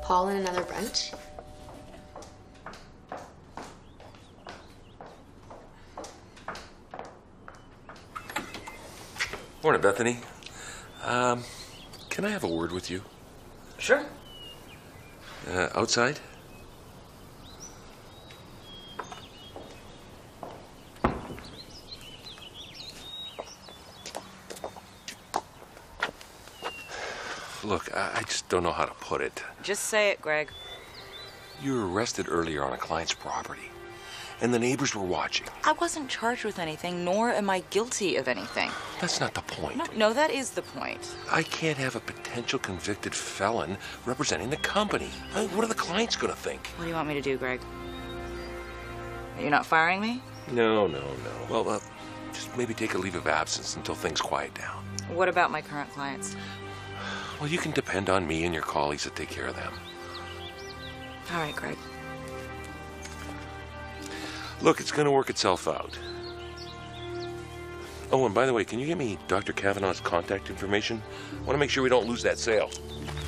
Paul and another brunch? Morning, Bethany. Can I have a word with you? Sure. Outside? Look, I just don't know how to put it. Just say it, Greg. You were arrested earlier on a client's property, and the neighbors were watching. I wasn't charged with anything, nor am I guilty of anything. That's not the point. No, that is the point. I can't have a potential convicted felon representing the company. I mean, what are the clients going to think? What do you want me to do, Greg? You're not firing me? No. Well, just maybe take a leave of absence until things quiet down. What about my current clients? Well, you can depend on me and your colleagues to take care of them. All right, Greg. Look, it's going to work itself out. Oh, and by the way, can you give me Dr. Kavanaugh's contact information? I want to make sure we don't lose that sale.